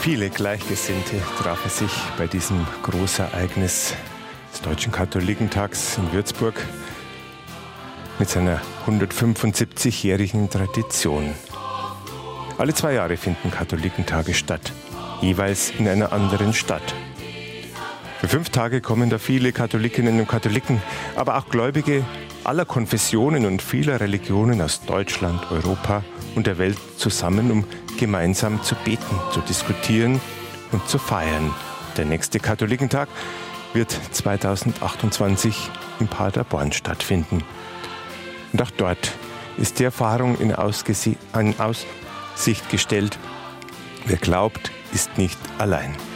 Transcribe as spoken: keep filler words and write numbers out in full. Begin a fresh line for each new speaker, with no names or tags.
Viele Gleichgesinnte trafen sich bei diesem Großereignis des Deutschen Katholikentags in Würzburg mit seiner hundertfünfundsiebzigjährigen Tradition. Alle zwei Jahre finden Katholikentage statt, jeweils in einer anderen Stadt. Für fünf Tage kommen da viele Katholikinnen und Katholiken, aber auch Gläubige aller Konfessionen und vieler Religionen aus Deutschland, Europa und der Welt zusammen, um gemeinsam zu beten, zu diskutieren und zu feiern. Der nächste Katholikentag wird zweitausendachtundzwanzig in Paderborn stattfinden. Und auch dort ist die Erfahrung in Ausgesi- in Aussicht gestellt: Wer glaubt, ist nicht allein.